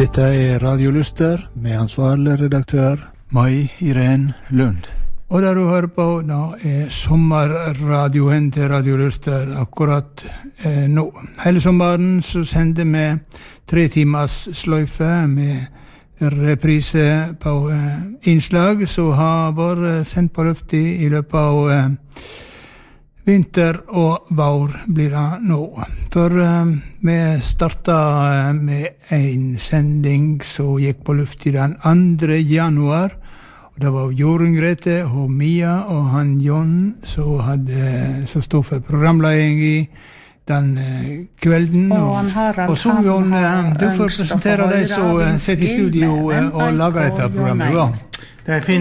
Dette Radio Luster med ansvarlig redaktør Mai Irene Lund. Og det du hører på nå sommerradioen til Radio Luster akkurat nå. Hele sommeren så sender vi 3 timers sløyfe med reprise på innslag som har vært sendt på lufta i løpet av vinter og vår blir det nå. For vi startet med en sending som gikk på lufta den 2. januar. Og det var Jorunn Grete og Mia og han John som stod for programledning i den kvelden. Og så John, du får presentere deg som sitter i studio og lager dette programmet. Det fint.